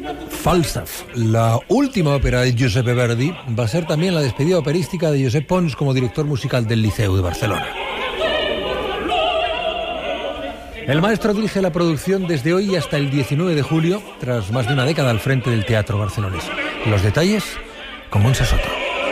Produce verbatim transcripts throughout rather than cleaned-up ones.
Falstaff, la última ópera de Giuseppe Verdi, va a ser también la despedida operística de Josep Pons como director musical del Liceu de Barcelona. El maestro dirige la producción desde hoy hasta el diecinueve de julio, tras más de una década al frente del teatro barcelonés. Los detalles con Montse Soto.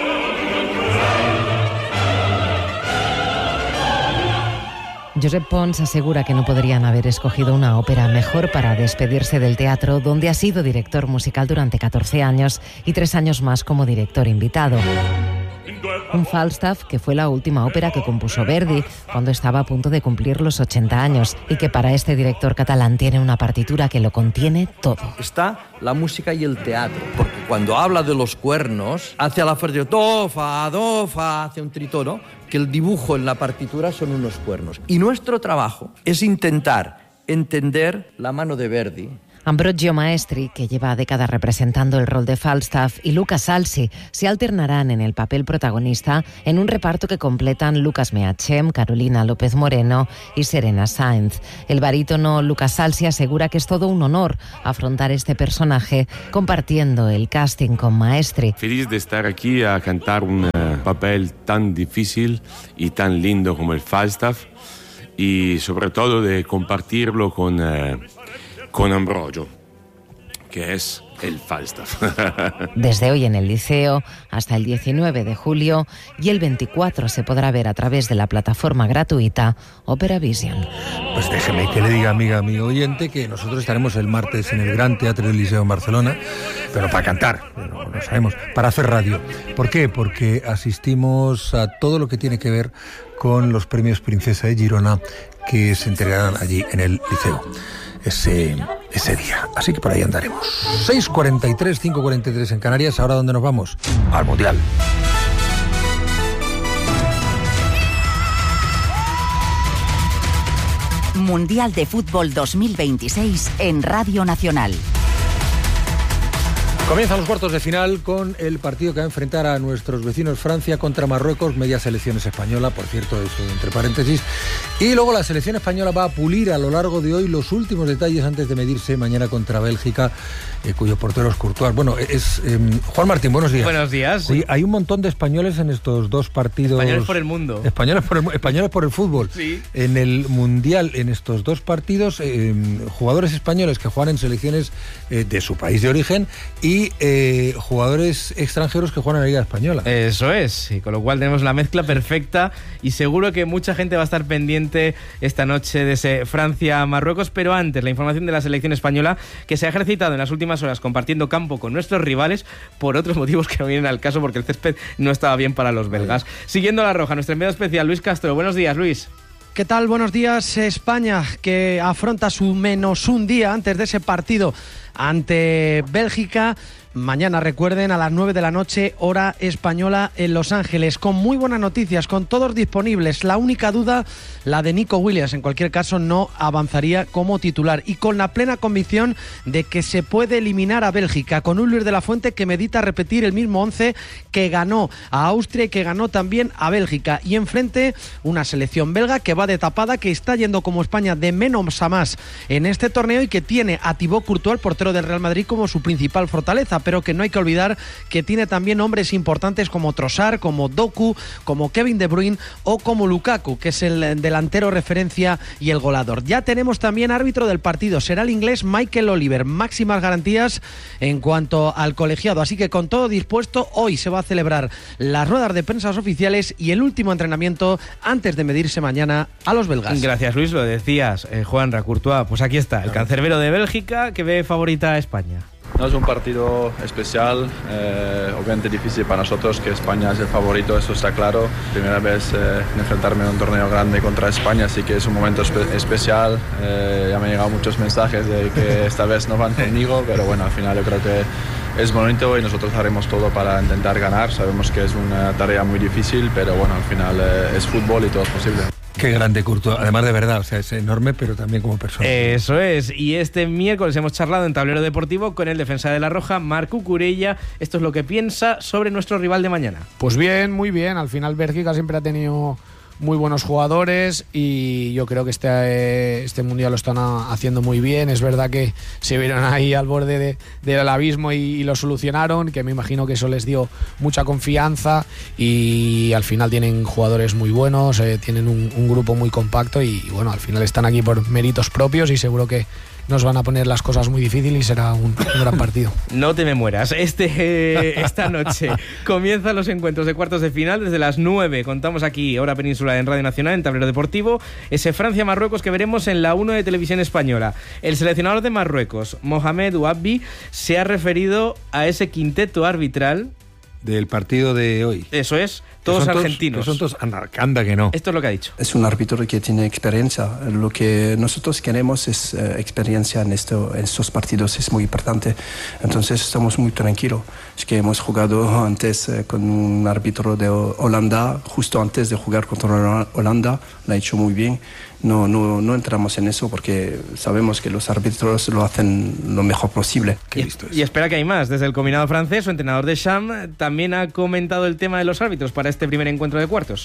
Josep Pons asegura que no podrían haber escogido una ópera mejor para despedirse del teatro, donde ha sido director musical durante catorce años y tres años más como director invitado. Un Falstaff que fue la última ópera que compuso Verdi cuando estaba a punto de cumplir los ochenta años y que para este director catalán tiene una partitura que lo contiene todo. Está la música y el teatro, porque cuando habla de los cuernos, hace a la fuerte do, fa, do, fa, hace un tritono, que el dibujo en la partitura son unos cuernos. Y nuestro trabajo es intentar entender la mano de Verdi. Ambrogio Maestri, que lleva décadas representando el rol de Falstaff, y Luca Salsi se alternarán en el papel protagonista en un reparto que completan Lucas Meachem, Carolina López Moreno y Serena Sainz. El barítono Luca Salsi asegura que es todo un honor afrontar este personaje compartiendo el casting con Maestri. Feliz de estar aquí a cantar un uh, papel tan difícil y tan lindo como el Falstaff y sobre todo de compartirlo con... Uh, con Ambrogio, que es el Falstaff. Desde hoy en el Liceo hasta el diecinueve de julio y el veinticuatro se podrá ver a través de la plataforma gratuita Opera Vision. Pues déjeme que le diga, amiga, amigo oyente, que nosotros estaremos el martes en el Gran Teatro del Liceo en Barcelona, pero para cantar, no, no sabemos, para hacer radio. ¿Por qué? Porque asistimos a todo lo que tiene que ver con los premios Princesa de Girona que se entregarán allí en el Liceo ese, ese día. Así que por ahí andaremos. seis cuarenta y tres, cinco cuarenta y tres en Canarias. ¿Ahora dónde nos vamos? Al Mundial. Mundial de Fútbol dos mil veintiséis en Radio Nacional. Comienzan los cuartos de final con el partido que va a enfrentar a nuestros vecinos Francia contra Marruecos, media selección española, por cierto, eso entre paréntesis. Y luego la selección española va a pulir a lo largo de hoy los últimos detalles antes de medirse mañana contra Bélgica, eh, cuyo portero es Courtois. Bueno, es eh, Juan Martín, buenos días. Buenos días. Oye, hay un montón de españoles en estos dos partidos. Españoles por el mundo. Españoles por el, españoles por el fútbol. Sí. En el Mundial, en estos dos partidos, eh, jugadores españoles que juegan en selecciones eh, de su país de origen y eh, jugadores extranjeros que juegan en la Liga Española. Eso es, y con lo cual tenemos la mezcla perfecta y seguro que mucha gente va a estar pendiente esta noche de ese Francia-Marruecos, pero antes la información de la selección española que se ha ejercitado en las últimas horas compartiendo campo con nuestros rivales por otros motivos que no vienen al caso porque el césped no estaba bien para los belgas. Siguiendo la roja, nuestro enviado especial Luis Castro. Buenos días, Luis. ¿Qué tal? Buenos días. España, que afronta su menos un día antes de ese partido ante Bélgica. Mañana, recuerden, a las nueve de la noche, hora española en Los Ángeles, con muy buenas noticias, con todos disponibles. La única duda, la de Nico Williams, en cualquier caso no avanzaría como titular, y con la plena convicción de que se puede eliminar a Bélgica, con un Luis de la Fuente que medita repetir el mismo once que ganó a Austria y que ganó también a Bélgica, y enfrente una selección belga que va de tapada, que está yendo como España de menos a más en este torneo y que tiene a Thibaut Courtois, el portero del Real Madrid, como su principal fortaleza, pero que no hay que olvidar que tiene también hombres importantes como Trossard, como Doku, como Kevin De Bruyne o como Lukaku, que es el delantero referencia y el goleador. Ya tenemos también árbitro del partido, será el inglés Michael Oliver, máximas garantías en cuanto al colegiado, así que con todo dispuesto, hoy se va a celebrar las ruedas de prensa oficiales y el último entrenamiento antes de medirse mañana a los belgas. Gracias, Luis, lo decías, eh, Juanra, Courtois, pues aquí está, el cancerbero de Bélgica que ve favorita a España. No es un partido especial, eh, obviamente difícil para nosotros, que España es el favorito, eso está claro. Primera vez eh, enfrentarme en un torneo grande contra España, así que es un momento espe- especial. Eh, ya me han llegado muchos mensajes de que esta vez no van conmigo, pero bueno, al final yo creo que es bonito y nosotros haremos todo para intentar ganar. Sabemos que es una tarea muy difícil, pero bueno, al final eh, es fútbol y todo es posible. Qué grande Courtois, además de verdad, o sea, es enorme, pero también como persona. Eso es, y este miércoles hemos charlado en Tablero Deportivo con el defensa de la Roja, Marc Cucurella. Esto es lo que piensa sobre nuestro rival de mañana. Pues bien, muy bien, al final Bélgica siempre ha tenido muy buenos jugadores y yo creo que este, este mundial lo están haciendo muy bien. Es verdad que se vieron ahí al borde de, del abismo y, y lo solucionaron, que me imagino que eso les dio mucha confianza y al final tienen jugadores muy buenos, eh, tienen un, un grupo muy compacto y bueno, al final están aquí por méritos propios y seguro que nos van a poner las cosas muy difíciles y será un, un gran partido. No te me mueras. Este, eh, esta noche comienzan los encuentros de cuartos de final desde las nueve. Contamos aquí, hora peninsular en Radio Nacional, en Tablero Deportivo, ese Francia-Marruecos que veremos en la uno de Televisión Española. El seleccionador de Marruecos, Mohamed Ouabbi, se ha referido a ese quinteto arbitral del partido de hoy. Eso es, todos argentinos. Que son todos anda que no. Esto es lo que ha dicho. Es un árbitro que tiene experiencia. Lo que nosotros queremos es eh, experiencia en, esto, en estos partidos, es muy importante. Entonces estamos muy tranquilos. Es que hemos jugado antes eh, con un árbitro de Holanda, justo antes de jugar contra Holanda, lo ha hecho muy bien. No, no, no entramos en eso porque sabemos que los árbitros lo hacen lo mejor posible. Y, y espera que hay más. Desde el combinado francés, su entrenador de Deschamps también ha comentado el tema de los árbitros para este primer encuentro de cuartos.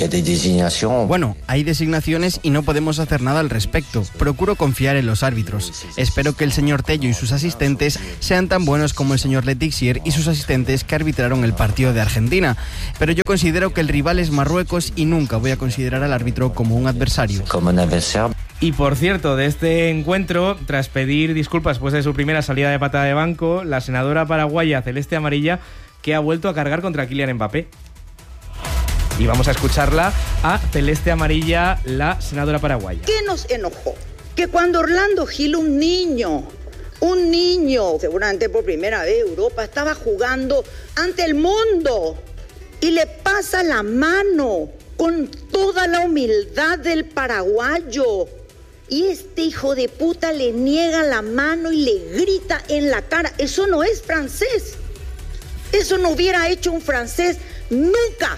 Bueno, hay designaciones y no podemos hacer nada al respecto. Procuro confiar en los árbitros. Espero que el señor Tello y sus asistentes sean tan buenos como el señor Letixier y sus asistentes que arbitraron el partido de Argentina. Pero yo considero que el rival es Marruecos y nunca voy a considerar al árbitro como un adversario. Y por cierto, de este encuentro, tras pedir disculpas después de su primera salida de patada de banco, la senadora paraguaya Celeste Amarilla, que ha vuelto a cargar contra Kylian Mbappé. Y vamos a escucharla a Celeste Amarilla, la senadora paraguaya. ¿Qué nos enojó? Que cuando Orlando Gil, un niño, un niño, seguramente por primera vez Europa, estaba jugando ante el mundo y le pasa la mano con toda la humildad del paraguayo. Y este hijo de puta le niega la mano y le grita en la cara. Eso no es francés. Eso no hubiera hecho un francés nunca.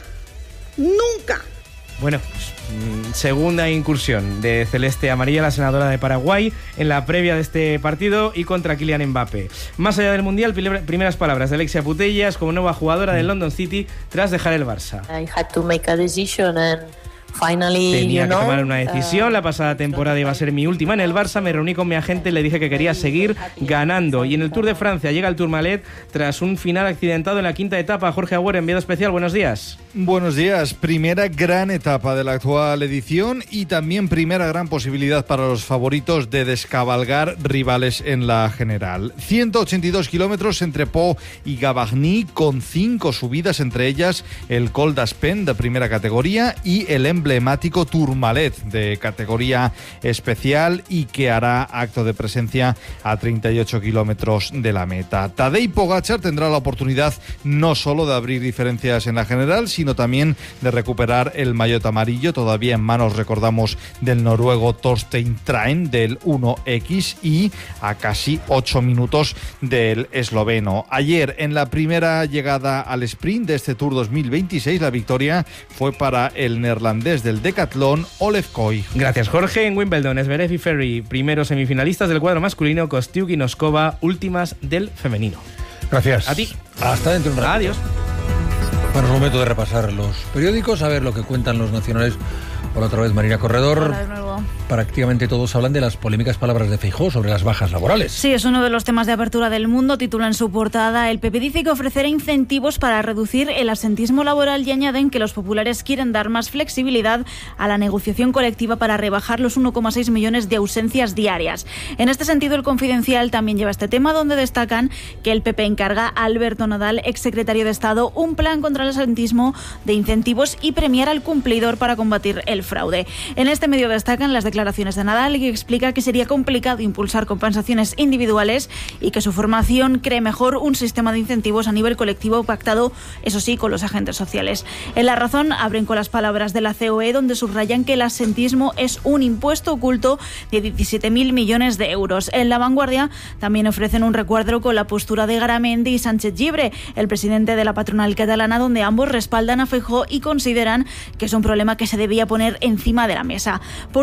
Nunca. Bueno, pues, segunda incursión de Celeste Amarilla, la senadora de Paraguay, en la previa de este partido y contra Kylian Mbappé. Más allá del Mundial, primeras palabras de Alexia Putellas como nueva jugadora del London City tras dejar el Barça. I had to make a decision and finally, Tenía you que know, tomar una decisión. La pasada temporada iba a ser mi última en el Barça. Me reuní con mi agente y le dije que quería seguir ganando. Y en el Tour de Francia llega el Tourmalet tras un final accidentado en la quinta etapa. Jorge Agüero, enviado especial, buenos días. Buenos días. Primera gran etapa de la actual edición y también primera gran posibilidad para los favoritos de descabalgar rivales en la general. ciento ochenta y dos kilómetros entre Pau y Gavagny, con cinco subidas, entre ellas el Col d'Aspen de primera categoría y el emblemático Tourmalet de categoría especial, y que hará acto de presencia a treinta y ocho kilómetros de la meta. Tadej Pogačar tendrá la oportunidad no solo de abrir diferencias en la general, sino también de recuperar el maillot amarillo, todavía en manos, recordamos, del noruego Torstein Train del uno equis, y a casi ocho minutos del esloveno. Ayer, en la primera llegada al sprint de este Tour dos mil veintiséis, la victoria fue para el neerlandés del decatlón, Olev Koy. Gracias, Jorge. En Wimbledon, Zverev y Ferry, primeros semifinalistas del cuadro masculino, Kostiuk y Noskova, últimas del femenino. Gracias. A ti. Hasta dentro de un rato. Adiós. Bueno, es momento de repasar los periódicos, a ver lo que cuentan los nacionales. Por otra vez, Marina Corredor. Hola de nuevo. Prácticamente todos hablan de las polémicas palabras de Feijóo sobre las bajas laborales. Sí, es uno de los temas de apertura del Mundo. Titula en su portada: el P P dice que ofrecerá incentivos para reducir el absentismo laboral, y añaden que los populares quieren dar más flexibilidad a la negociación colectiva para rebajar los uno coma seis millones de ausencias diarias. En este sentido, el Confidencial también lleva este tema, donde destacan que el P P encarga a Alberto Nadal, exsecretario de Estado, un plan contra el absentismo de incentivos y premiar al cumplidor para combatir el fraude. En este medio destacan las declaraciones de Nadal, que explica que sería complicado impulsar compensaciones individuales y que su formación cree mejor un sistema de incentivos a nivel colectivo pactado, eso sí, con los agentes sociales. En La Razón abren con las palabras de la C O E, donde subrayan que el absentismo es un impuesto oculto de diecisiete mil millones de euros. En La Vanguardia también ofrecen un recuadro con la postura de Garamendi y Sánchez Llibre, el presidente de la patronal catalana, donde ambos respaldan a Feijóo y consideran que es un problema que se debía poner encima de la mesa. Por último, en el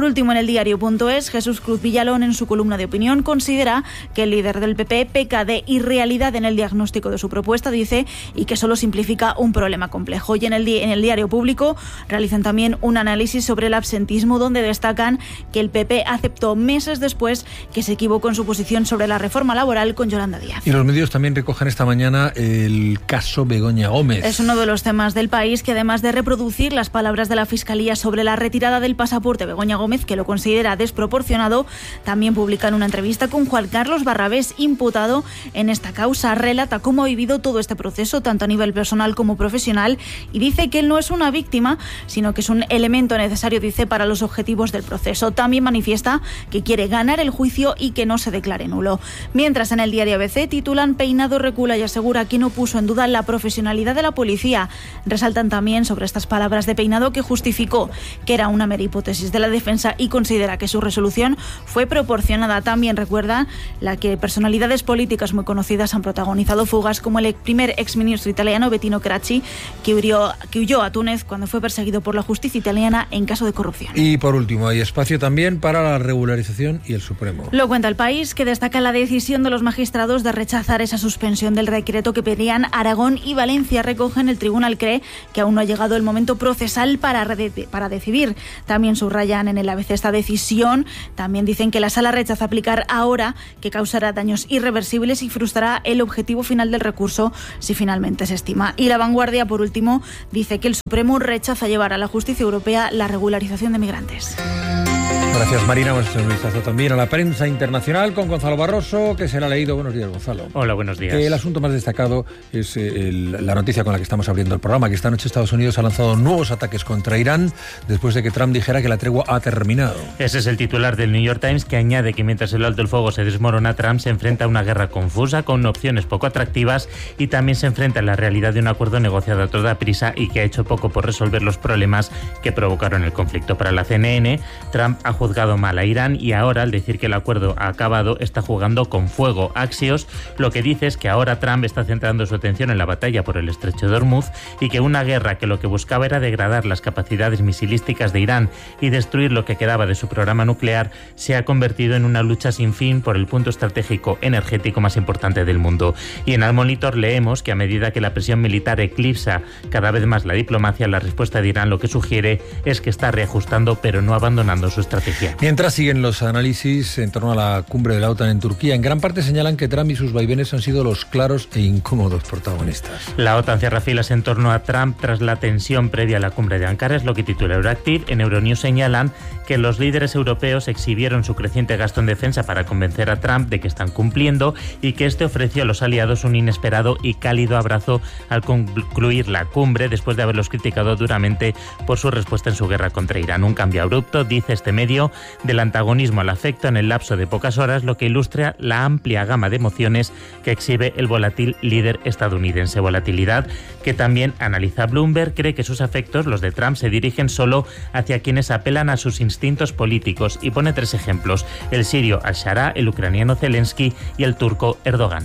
el diario punto es, Jesús Cruz Villalón, en su columna de opinión, considera que el líder del P P peca de irrealidad en el diagnóstico de su propuesta, dice, y que solo simplifica un problema complejo. Y en el, en el diario Público realizan también un análisis sobre el absentismo, donde destacan que el P P aceptó meses después que se equivocó en su posición sobre la reforma laboral con Yolanda Díaz. Y los medios también recogen esta mañana el caso Begoña Gómez. Es uno de los temas del país que, además de reproducir las palabras de la Fiscalía sobre la retirada del pasaporte Begoña Gómez, que lo considera desproporcionado, también publican una entrevista con Juan Carlos Barrabés, imputado en esta causa. Relata cómo ha vivido todo este proceso, tanto a nivel personal como profesional, y dice que él no es una víctima, sino que es un elemento necesario, dice, para los objetivos del proceso. También manifiesta que quiere ganar el juicio y que no se declare nulo. Mientras, en el diario A B C titulan Peinado recula y asegura que no puso en duda la profesionalidad de la policía. Resaltan también sobre estas palabras de Peinado que justificó que era una mera hipótesis de la defensa y considera que su resolución fue proporcionada. También recuerda la que personalidades políticas muy conocidas han protagonizado fugas, como el primer exministro italiano Bettino Craxi, que huyó, que huyó a Túnez cuando fue perseguido por la justicia italiana en caso de corrupción. Y por último, hay espacio también para la regularización y el Supremo. Lo cuenta El País, que destaca la decisión de los magistrados de rechazar esa suspensión del decreto que pedían Aragón y Valencia. Recogen, el tribunal cree que aún no ha llegado el momento procesal para, para decidir. También subrayan en el A B C esta decisión. También dicen que la Sala rechaza aplicar ahora, que causará daños irreversibles y frustrará el objetivo final del recurso si finalmente se estima. Y La Vanguardia, por último, dice que el Supremo rechaza llevar a la justicia europea la regularización de migrantes. Gracias, Marina. Vamos a hacer un vistazo también a la prensa internacional con Gonzalo Barroso, que será leído. Buenos días, Gonzalo. Hola, buenos días. El asunto más destacado es el, la noticia con la que estamos abriendo el programa, que esta noche Estados Unidos ha lanzado nuevos ataques contra Irán después de que Trump dijera que la tregua ha terminado. Ese es el titular del New York Times, que añade que mientras el alto el fuego se desmorona, Trump se enfrenta a una guerra confusa con opciones poco atractivas y también se enfrenta a la realidad de un acuerdo negociado a toda prisa y que ha hecho poco por resolver los problemas que provocaron el conflicto. Para la C N N, Trump ha juzgado mal a Irán y ahora, al decir que el acuerdo ha acabado, está jugando con fuego. Axios lo que dice es que ahora Trump está centrando su atención en la batalla por el estrecho de Hormuz y que una guerra que lo que buscaba era degradar las capacidades misilísticas de Irán y destruir lo que quedaba de su programa nuclear se ha convertido en una lucha sin fin por el punto estratégico energético más importante del mundo. Y en Al Monitor leemos que a medida que la presión militar eclipsa cada vez más la diplomacia, la respuesta de Irán lo que sugiere es que está reajustando pero no abandonando su estrategia. Mientras siguen los análisis en torno a la cumbre de la OTAN en Turquía, en gran parte señalan que Trump y sus vaivenes han sido los claros e incómodos protagonistas. La OTAN cierra filas en torno a Trump tras la tensión previa a la cumbre de Ankara, es lo que titula Euractiv. En Euronews señalan que los líderes europeos exhibieron su creciente gasto en defensa para convencer a Trump de que están cumpliendo y que este ofreció a los aliados un inesperado y cálido abrazo al concluir la cumbre después de haberlos criticado duramente por su respuesta en su guerra contra Irán. Un cambio abrupto, dice este medio, del antagonismo al afecto en el lapso de pocas horas, lo que ilustra la amplia gama de emociones que exhibe el volátil líder estadounidense. Volatilidad que también analiza Bloomberg. Cree que sus afectos, los de Trump, se dirigen solo hacia quienes apelan a sus instintos políticos y pone tres ejemplos: el sirio al-Shara, el ucraniano Zelensky y el turco Erdogan.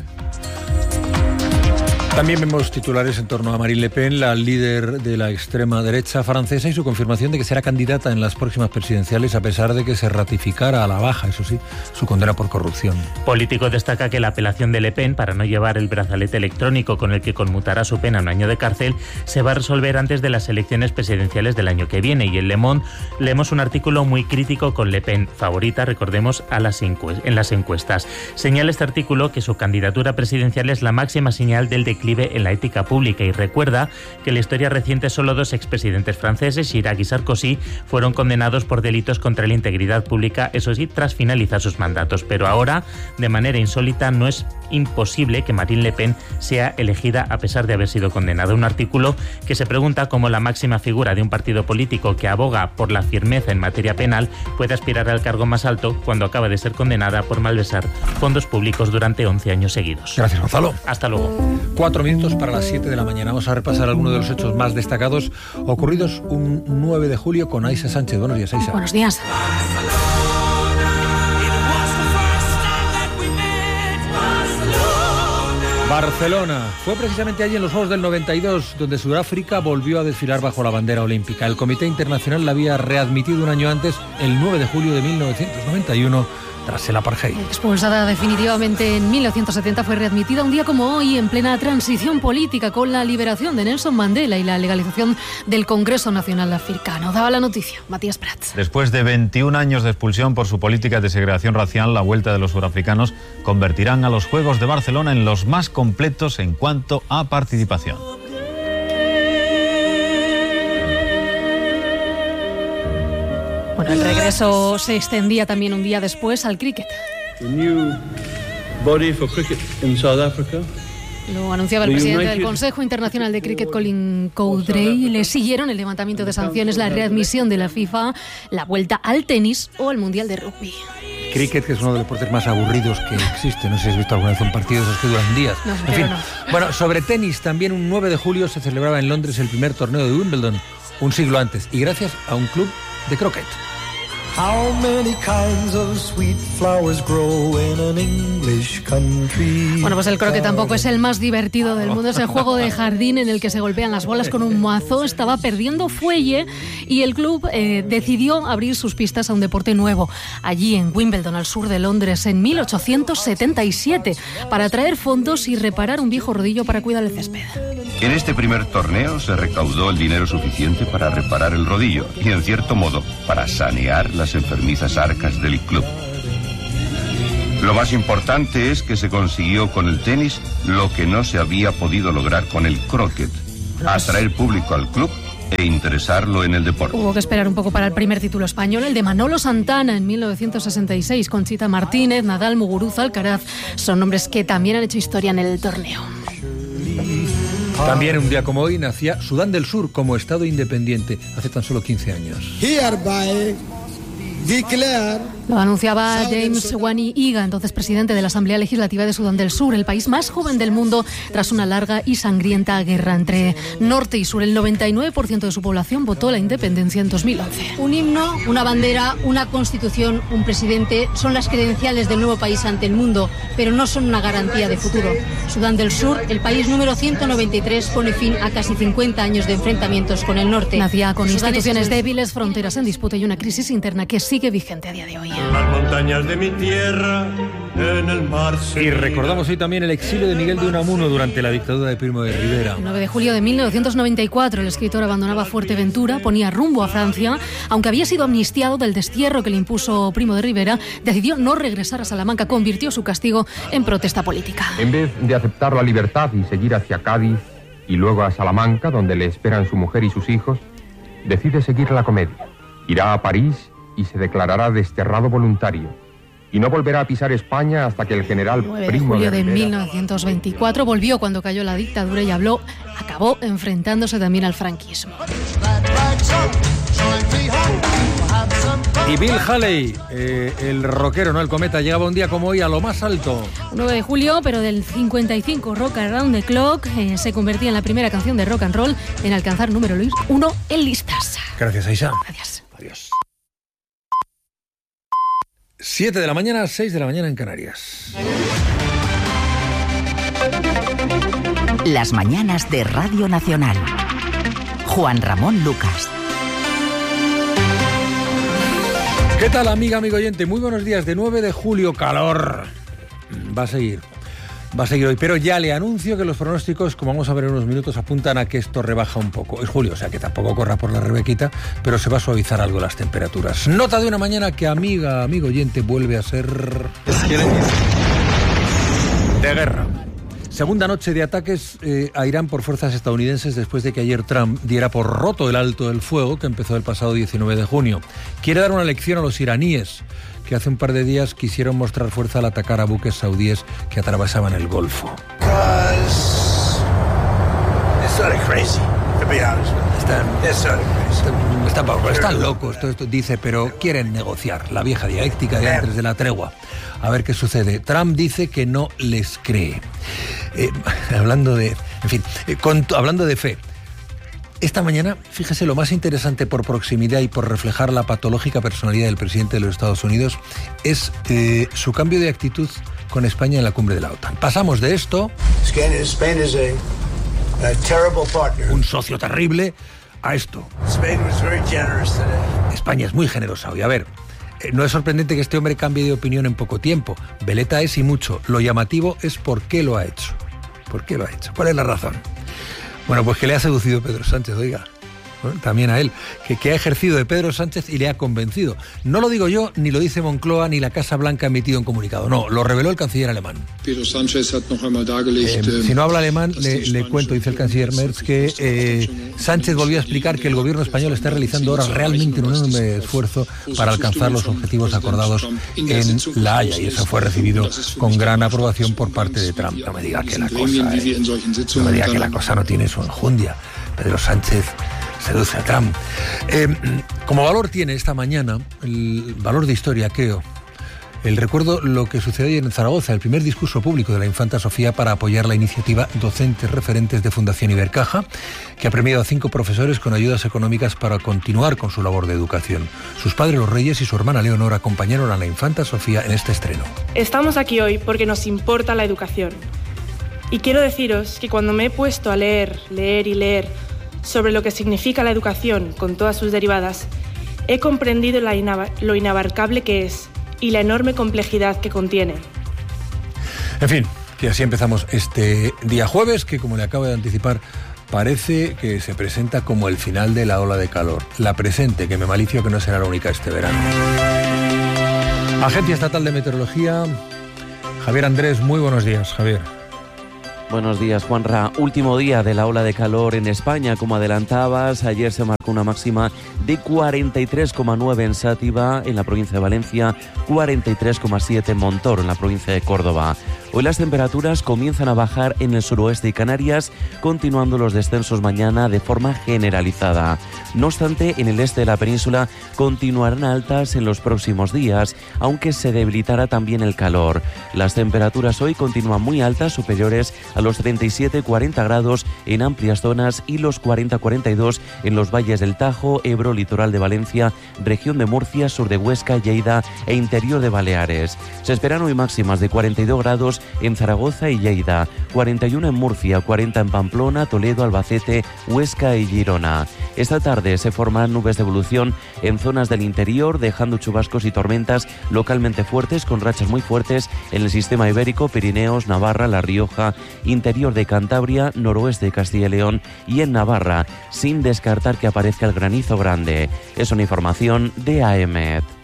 También vemos titulares en torno a Marine Le Pen, la líder de la extrema derecha francesa, y su confirmación de que será candidata en las próximas presidenciales a pesar de que se ratificara a la baja, eso sí, su condena por corrupción. Político destaca que la apelación de Le Pen para no llevar el brazalete electrónico con el que conmutará su pena a un año de cárcel se va a resolver antes de las elecciones presidenciales del año que viene. Y en Le Monde leemos un artículo muy crítico con Le Pen, favorita, recordemos, a las encuest- en las encuestas. Señala este artículo que su candidatura presidencial es la máxima señal del declive en la ética pública y recuerda que en la historia reciente solo dos expresidentes franceses, Chirac y Sarkozy, fueron condenados por delitos contra la integridad pública, eso sí, tras finalizar sus mandatos. Pero ahora, de manera insólita, no es imposible que Marine Le Pen sea elegida a pesar de haber sido condenada. Un artículo que se pregunta cómo la máxima figura de un partido político que aboga por la firmeza en materia penal puede aspirar al cargo más alto cuando acaba de ser condenada por malversar fondos públicos durante once años seguidos. Gracias, Gonzalo. Hasta luego. Cuatro minutos para las siete de la mañana. Vamos a repasar algunos de los hechos más destacados ocurridos un nueve de julio con Aisa Sánchez. Buenos días, Aisa. Buenos días. Barcelona. Fue precisamente allí en los Juegos del noventa y dos donde Sudáfrica volvió a desfilar bajo la bandera olímpica. El Comité Internacional la había readmitido un año antes, el nueve de julio de mil novecientos noventa y uno, tras el apartheid. Expulsada definitivamente en mil novecientos setenta, fue readmitida un día como hoy, en plena transición política, con la liberación de Nelson Mandela y la legalización del Congreso Nacional Africano. Daba la noticia Matías Prats. Después de veintiún años de expulsión por su política de segregación racial, la vuelta de los surafricanos convertirán a los Juegos de Barcelona en los más completos en cuanto a participación. Bueno, el regreso se extendía también un día después al cricket. Lo anunciaba el presidente del Consejo Internacional de Cricket, Colin Cowdrey. Le siguieron el levantamiento de sanciones, la readmisión de la FIFA, la vuelta al tenis o al Mundial de Rugby. Cricket, que es uno de los deportes más aburridos que existe. No sé si has visto alguna vez un partido de esos que duran días. No, en fin, no. Bueno, sobre tenis, también un nueve de julio se celebraba en Londres el primer torneo de Wimbledon, un siglo antes, y gracias a un club de croquet. How many kinds of sweet flowers grow in an English country? Bueno, pues el croquet tampoco es el más divertido del mundo. Es el juego de jardín en el que se golpean las bolas con un mazo. Estaba perdiendo fuelle y el club eh, decidió abrir sus pistas a un deporte nuevo, allí en Wimbledon, al sur de Londres, en mil ochocientos setenta y siete, para atraer fondos y reparar un viejo rodillo para cuidar el césped. En este primer torneo se recaudó el dinero suficiente para reparar el rodillo y, en cierto modo, para sanear las enfermizas arcas del club. Lo más importante es que se consiguió con el tenis lo que no se había podido lograr con el croquet: atraer público al club e interesarlo en el deporte. Hubo que esperar un poco para el primer título español, el de Manolo Santana en mil novecientos sesenta y seis. Conchita Martínez, Nadal, Muguruza, Alcaraz son nombres que también han hecho historia en el torneo. También un día como hoy nacía Sudán del Sur como Estado independiente, hace tan solo quince años. Hereby declare. Lo anunciaba James Wani Iga, entonces presidente de la Asamblea Legislativa de Sudán del Sur, el país más joven del mundo tras una larga y sangrienta guerra entre norte y sur. El noventa y nueve por ciento de su población votó la independencia en dos mil once. Un himno, una bandera, una constitución, un presidente son las credenciales del nuevo país ante el mundo, pero no son una garantía de futuro. Sudán del Sur, el país número ciento noventa y tres, pone fin a casi cincuenta años de enfrentamientos con el norte. Nacía con Sudán instituciones es... débiles, fronteras en disputa y una crisis interna que sigue vigente a día de hoy. Las montañas de mi tierra, en el mar. Y recordamos hoy también el exilio de Miguel de Unamuno durante la dictadura de Primo de Rivera. El nueve de julio de mil novecientos noventa y cuatro, el escritor abandonaba Fuerteventura, ponía rumbo a Francia. Aunque había sido amnistiado del destierro que le impuso Primo de Rivera, decidió no regresar a Salamanca, convirtió su castigo en protesta política. En vez de aceptar la libertad y seguir hacia Cádiz y luego a Salamanca, donde le esperan su mujer y sus hijos, decide seguir la comedia. Irá a París y se declarará desterrado voluntario, y no volverá a pisar España hasta que el general nueve de Primo julio de de Rivera... mil novecientos veinticuatro volvió cuando cayó la dictadura y habló, acabó enfrentándose también al franquismo. Y Bill Haley, eh, el rockero, no el cometa, llegaba un día como hoy a lo más alto. nueve de julio, pero del cincuenta y cinco, Rock Around the Clock eh, se convertía en la primera canción de rock and roll en alcanzar número uno en listas. Gracias, Aisha. Gracias. Adiós. siete de la mañana, seis de la mañana en Canarias. Las mañanas de Radio Nacional. Juan Ramón Lucas. ¿Qué tal, amiga, amigo oyente? Muy buenos días. De nueve de julio, calor. Va a seguir. Va a seguir hoy, pero ya le anuncio que los pronósticos, como vamos a ver en unos minutos, apuntan a que esto rebaja un poco. Es julio, o sea que tampoco corra por la rebequita, pero se va a suavizar algo las temperaturas. Nota de una mañana que, amiga, amigo oyente, vuelve a ser de guerra. Segunda noche de ataques eh, a Irán por fuerzas estadounidenses después de que ayer Trump diera por roto el alto del fuego que empezó el pasado diecinueve de junio. Quiere dar una lección a los iraníes, que hace un par de días quisieron mostrar fuerza al atacar a buques saudíes que atravesaban el Golfo. Están, están, están locos, todo esto dice, pero quieren negociar. La vieja dialéctica de antes de la tregua. A ver qué sucede. Trump dice que no les cree. Eh, hablando de, en fin, eh, con, hablando de fe. Esta mañana, fíjese, lo más interesante por proximidad y por reflejar la patológica personalidad del presidente de los Estados Unidos es eh, su cambio de actitud con España en la cumbre de la OTAN. Pasamos de esto Un socio terrible a esto. España es muy generosa hoy. A ver, eh, no es sorprendente que este hombre cambie de opinión en poco tiempo. Veleta es y mucho. Lo llamativo es por qué lo ha hecho. ¿Por qué lo ha hecho? ¿Cuál es la razón? Bueno, pues que le ha seducido Pedro Sánchez, oiga. Bueno, también a él, que, que ha ejercido de Pedro Sánchez y le ha convencido. No lo digo yo, ni lo dice Moncloa, ni la Casa Blanca ha emitido un comunicado. No, lo reveló el canciller alemán. Pedro Sánchez hat noch einmal dargelegt, eh, si no habla alemán, le, le cuento, dice el canciller Merz, que eh, Sánchez volvió a explicar que el gobierno español está realizando ahora realmente un enorme esfuerzo para alcanzar los objetivos acordados en La Haya, y eso fue recibido con gran aprobación por parte de Trump. No me diga que la cosa, eh, no me diga que la cosa no tiene su enjundia. Pedro Sánchez seduce a Trump. Eh, como valor tiene esta mañana, el valor de historia, creo, el recuerdo lo que sucedió ayer en Zaragoza, el primer discurso público de la infanta Sofía para apoyar la iniciativa Docentes Referentes de Fundación Ibercaja, que ha premiado a cinco profesores con ayudas económicas para continuar con su labor de educación. Sus padres, los Reyes, y su hermana Leonor acompañaron a la infanta Sofía en este estreno. Estamos aquí hoy porque nos importa la educación. Y quiero deciros que cuando me he puesto a leer, leer y leer sobre lo que significa la educación con todas sus derivadas, he comprendido la inab- lo inabarcable que es y la enorme complejidad que contiene. En fin, que así empezamos este día jueves, que como le acabo de anticipar, parece que se presenta como el final de la ola de calor. La presente, que me malicio que no será la única este verano. Agencia Estatal de Meteorología, Javier Andrés, muy buenos días, Javier. Buenos días, Juanra. Último día de la ola de calor en España, como adelantabas. Ayer se marcó una máxima de cuarenta y tres coma nueve en Sátiva, en la provincia de Valencia, cuarenta y tres coma siete en Montoro, en la provincia de Córdoba. Hoy las temperaturas comienzan a bajar en el suroeste y Canarias, continuando los descensos mañana de forma generalizada. No obstante, en el este de la península continuarán altas en los próximos días, aunque se debilitará también el calor. Las temperaturas hoy continúan muy altas, superiores a los treinta y siete a cuarenta grados en amplias zonas y los cuarenta a cuarenta y dos en los valles del Tajo, Ebro, litoral de Valencia, región de Murcia, sur de Huesca, Lleida e interior de Baleares. Se esperan hoy máximas de cuarenta y dos grados en Zaragoza y Lleida, cuarenta y uno en Murcia, cuarenta en Pamplona, Toledo, Albacete, Huesca y Girona. Esta tarde se forman nubes de evolución en zonas del interior, dejando chubascos y tormentas localmente fuertes con rachas muy fuertes en el sistema ibérico, Pirineos, Navarra, La Rioja, interior de Cantabria, noroeste de Castilla y León y en Navarra, sin descartar que aparezca el granizo grande. Es una información de A E M E T.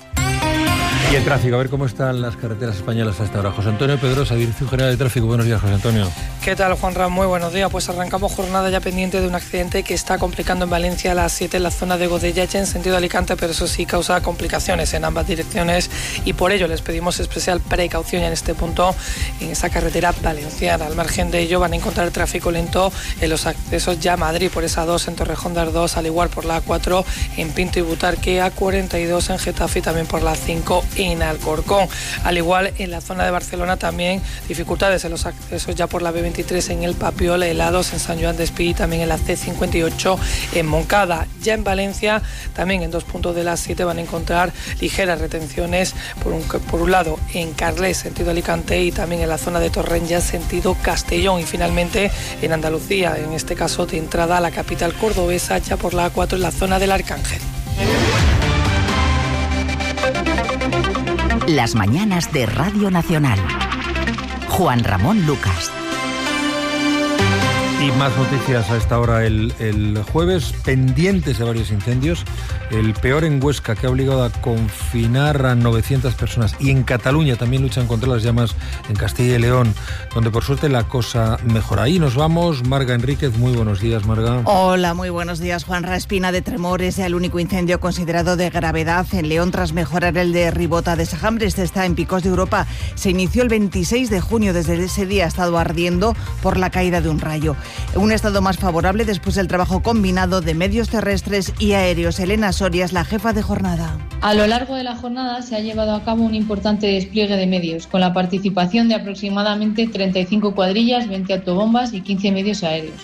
Y el tráfico, a ver cómo están las carreteras españolas hasta ahora. José Antonio Pedrosa, Dirección General de Tráfico. Buenos días, José Antonio. ¿Qué tal, Juanra? Muy buenos días. Pues arrancamos jornada ya pendiente de un accidente que está complicando en Valencia a las siete en la zona de Godellach en sentido Alicante, pero eso sí causa complicaciones en ambas direcciones y por ello les pedimos especial precaución en este punto en esa carretera valenciana. Al margen de ello van a encontrar tráfico lento en los accesos ya a Madrid por esa dos en Torrejón de Ardoz, al igual por la A cuatro en Pinto y Butarque, A cuarenta y dos en Getafe y también por la A cinco en Alcorcón. Al igual en la zona de Barcelona también dificultades en los accesos ya por la B veintitrés en el Papiol, helados en San Joan Despí y también en la C cincuenta y ocho en Moncada. Ya en Valencia también en dos puntos de las siete van a encontrar ligeras retenciones por un, por un lado en Carles sentido Alicante y también en la zona de Torrenya sentido Castellón y finalmente en Andalucía, en este caso de entrada a la capital cordobesa ya por la A cuatro en la zona del Arcángel. Las mañanas de Radio Nacional. Juan Ramón Lucas. Y más noticias a esta hora el, el jueves, pendientes de varios incendios. El peor en Huesca, que ha obligado a confinar a novecientas personas. Y en Cataluña también luchan contra las llamas en Castilla y León, donde por suerte la cosa mejora. Ahí nos vamos. Marga Enríquez, muy buenos días, Marga. Hola, muy buenos días, Juanra. Espina de Tremor es el único incendio considerado de gravedad en León tras mejorar el de Ribota de Sajambre. Este está en Picos de Europa. Se inició el veintiséis de junio. Desde ese día ha estado ardiendo por la caída de un rayo. Un estado más favorable después del trabajo combinado de medios terrestres y aéreos. Elena Sorias, la jefa de jornada. A lo largo de la jornada se ha llevado a cabo un importante despliegue de medios, con la participación de aproximadamente treinta y cinco cuadrillas, veinte autobombas y quince medios aéreos.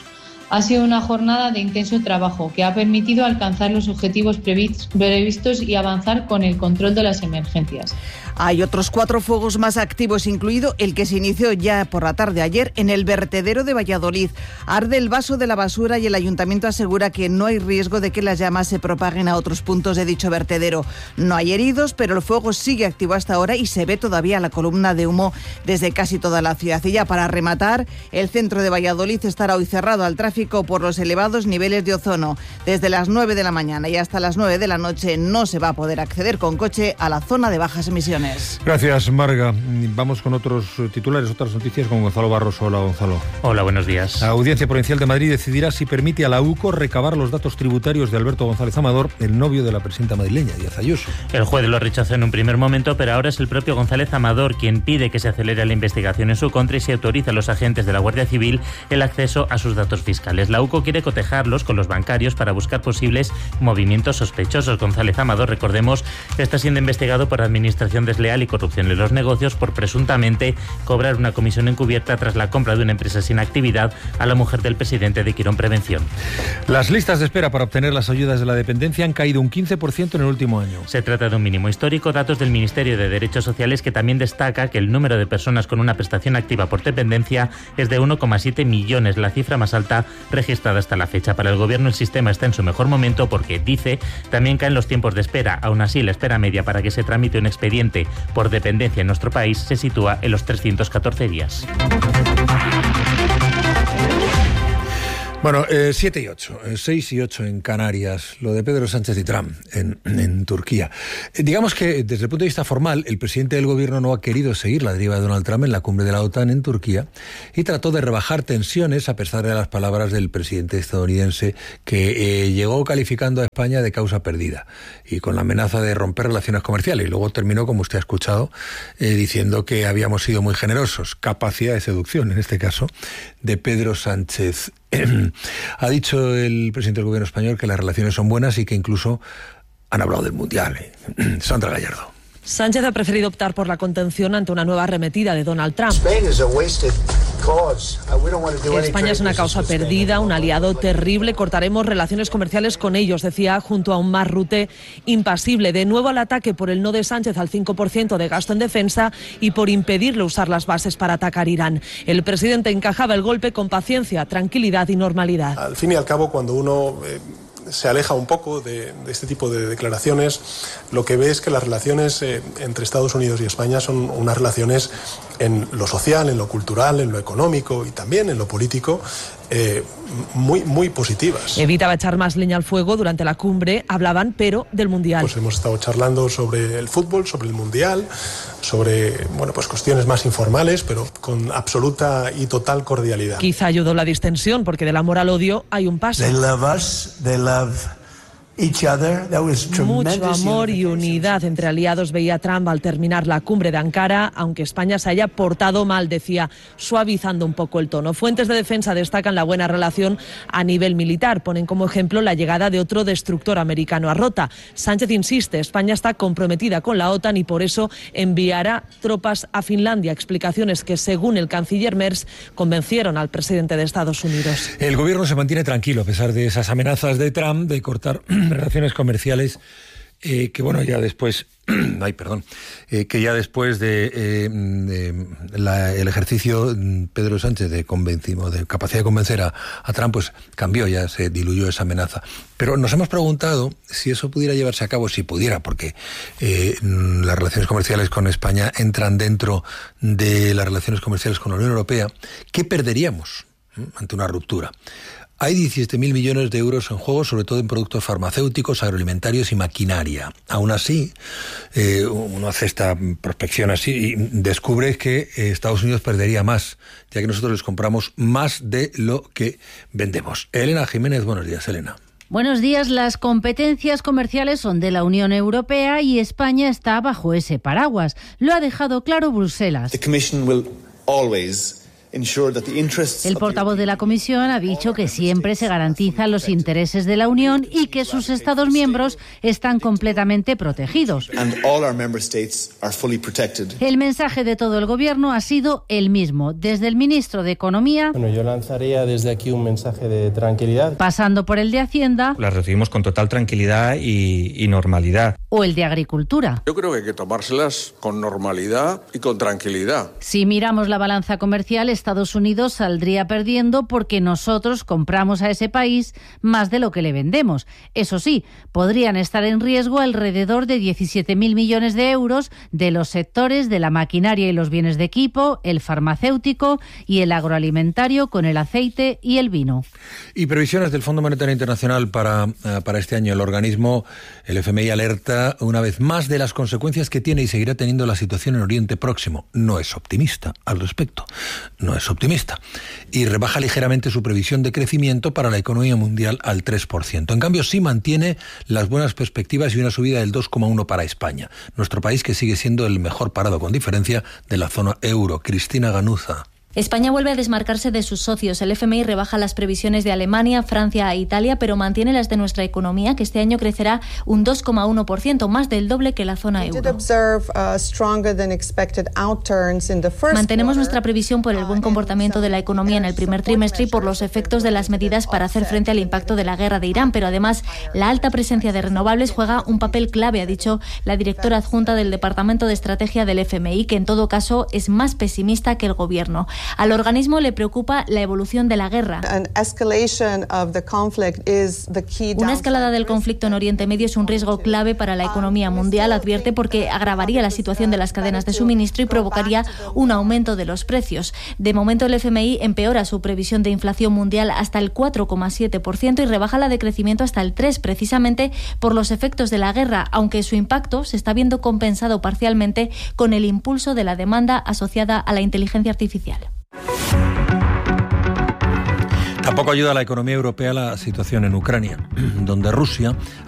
Ha sido una jornada de intenso trabajo que ha permitido alcanzar los objetivos previstos y avanzar con el control de las emergencias. Hay otros cuatro fuegos más activos, incluido el que se inició ya por la tarde ayer en el vertedero de Valladolid. Arde el vaso de la basura y el ayuntamiento asegura que no hay riesgo de que las llamas se propaguen a otros puntos de dicho vertedero. No hay heridos, pero el fuego sigue activo hasta ahora y se ve todavía la columna de humo desde casi toda la ciudad. Y ya para rematar, el centro de Valladolid estará hoy cerrado al tráfico por los elevados niveles de ozono. Desde las nueve de la mañana y hasta las nueve de la noche no se va a poder acceder con coche a la zona de bajas emisiones. Gracias, Marga. Vamos con otros titulares, otras noticias con Gonzalo Barroso. Hola, Gonzalo. Hola, buenos días. La Audiencia Provincial de Madrid decidirá si permite a la U C O recabar los datos tributarios de Alberto González Amador, el novio de la presidenta madrileña, Díaz Ayuso. El juez lo rechazó en un primer momento, pero ahora es el propio González Amador quien pide que se acelere la investigación en su contra y se autoriza a los agentes de la Guardia Civil el acceso a sus datos fiscales. La U C O quiere cotejarlos con los bancarios para buscar posibles movimientos sospechosos. González Amador, recordemos, está siendo investigado por administración desleal y corrupción en los negocios por presuntamente cobrar una comisión encubierta tras la compra de una empresa sin actividad a la mujer del presidente de Quirón Prevención. Las listas de espera para obtener las ayudas de la dependencia han caído un quince por ciento en el último año. Se trata de un mínimo histórico, datos del Ministerio de Derechos Sociales, que también destaca que el número de personas con una prestación activa por dependencia es de uno coma siete millones, la cifra más alta registrada hasta la fecha. Para el Gobierno el sistema está en su mejor momento porque, dice, también caen los tiempos de espera. Aún así, la espera media para que se tramite un expediente por dependencia en nuestro país se sitúa en los trescientos catorce días. Bueno, eh, siete y ocho, eh, seis y ocho en Canarias, lo de Pedro Sánchez y Trump en, en Turquía. Eh, digamos que desde el punto de vista formal, el presidente del gobierno no ha querido seguir la deriva de Donald Trump en la cumbre de la OTAN en Turquía y trató de rebajar tensiones a pesar de las palabras del presidente estadounidense que eh, llegó calificando a España de causa perdida y con la amenaza de romper relaciones comerciales. Y luego terminó, como usted ha escuchado, eh, diciendo que habíamos sido muy generosos. Capacidad de seducción, en este caso, de Pedro Sánchez. Ha dicho el presidente del gobierno español que las relaciones son buenas y que incluso han hablado del Mundial. ¿eh? Sandra Gallardo. Sánchez ha preferido optar por la contención ante una nueva arremetida de Donald Trump. España es una causa perdida, un aliado terrible. Cortaremos relaciones comerciales con ellos, decía, junto a un Mark Rutte impasible. De nuevo al ataque por el no de Sánchez al cinco por ciento de gasto en defensa y por impedirle usar las bases para atacar Irán. El presidente encajaba el golpe con paciencia, tranquilidad y normalidad. Al fin y al cabo, cuando uno Eh... se aleja un poco de, de este tipo de declaraciones, lo que ve es que las relaciones eh, entre Estados Unidos y España son unas relaciones en lo social, en lo cultural, en lo económico y también en lo político, eh, muy, muy positivas. Evitaba echar más leña al fuego durante la cumbre, hablaban, pero del Mundial. Pues hemos estado charlando sobre el fútbol, sobre el Mundial, sobre bueno, pues cuestiones más informales, pero con absoluta y total cordialidad. Quizá ayudó la distensión, porque del amor al odio hay un paso. They love us, they love each other. That was Mucho amor y unidad entre aliados, veía Trump al terminar la cumbre de Ankara, aunque España se haya portado mal, decía, suavizando un poco el tono. Fuentes de defensa destacan la buena relación a nivel militar. Ponen como ejemplo la llegada de otro destructor americano a Rota. Sánchez insiste, España está comprometida con la OTAN y por eso enviará tropas a Finlandia. Explicaciones que, según el canciller Merz, convencieron al presidente de Estados Unidos. El gobierno se mantiene tranquilo a pesar de esas amenazas de Trump de cortar relaciones comerciales eh, que bueno ya después ay perdón eh, que ya después de, eh, de la, el ejercicio Pedro Sánchez de convencimos de capacidad de convencer a, a Trump, pues cambió, ya se diluyó esa amenaza. Pero nos hemos preguntado si eso pudiera llevarse a cabo, si pudiera, porque eh, las relaciones comerciales con España entran dentro de las relaciones comerciales con la Unión Europea. ¿Qué perderíamos ¿eh? ante una ruptura? Hay diecisiete mil millones de euros en juego, sobre todo en productos farmacéuticos, agroalimentarios y maquinaria. Aún así, eh, uno hace esta prospección así y descubre que Estados Unidos perdería más, ya que nosotros les compramos más de lo que vendemos. Elena Jiménez, buenos días, Elena. Buenos días. Las competencias comerciales son de la Unión Europea y España está bajo ese paraguas. Lo ha dejado claro Bruselas. The Commission will always El portavoz de la Comisión ha dicho que siempre se garantizan los intereses de la Unión y que sus Estados miembros están completamente protegidos. El mensaje de todo el Gobierno ha sido el mismo, desde el ministro de Economía, bueno, yo lanzaría desde aquí un mensaje de tranquilidad, pasando por el de Hacienda, las recibimos con total tranquilidad y, y normalidad, o el de Agricultura. Yo creo que hay que tomárselas con normalidad y con tranquilidad. Si miramos la balanza comercial, Estados Unidos saldría perdiendo porque nosotros compramos a ese país más de lo que le vendemos. Eso sí, podrían estar en riesgo alrededor de diecisiete mil millones de euros de los sectores de la maquinaria y los bienes de equipo, el farmacéutico y el agroalimentario con el aceite y el vino. Y previsiones del Fondo Monetario Internacional para, para este año. El organismo, el F M I, alerta una vez más de las consecuencias que tiene y seguirá teniendo la situación en Oriente Próximo. No es optimista al respecto. No es optimista. Y rebaja ligeramente su previsión de crecimiento para la economía mundial al tres por ciento. En cambio, sí mantiene las buenas perspectivas y una subida del dos coma uno por ciento para España. Nuestro país, que sigue siendo el mejor parado con diferencia de la zona euro. Cristina Ganuza. España vuelve a desmarcarse de sus socios. El F M I rebaja las previsiones de Alemania, Francia e Italia, pero mantiene las de nuestra economía, que este año crecerá un dos coma uno por ciento, más del doble que la zona euro. Mantenemos nuestra previsión por el buen comportamiento de la economía en el primer trimestre y por los efectos de las medidas para hacer frente al impacto de la guerra de Irán, pero además la alta presencia de renovables juega un papel clave, ha dicho la directora adjunta del Departamento de Estrategia del F M I, que en todo caso es más pesimista que el Gobierno. Al organismo le preocupa la evolución de la guerra. Una escalada del conflicto en Oriente Medio es un riesgo clave para la economía mundial, advierte, porque agravaría la situación de las cadenas de suministro y provocaría un aumento de los precios. De momento, el F M I empeora su previsión de inflación mundial hasta el cuatro coma siete por ciento y rebaja la de crecimiento hasta el tres por ciento, precisamente por los efectos de la guerra, aunque su impacto se está viendo compensado parcialmente con el impulso de la demanda asociada a la inteligencia artificial. Tampoco ayuda a la economía europea la situación en Ucrania, donde Rusia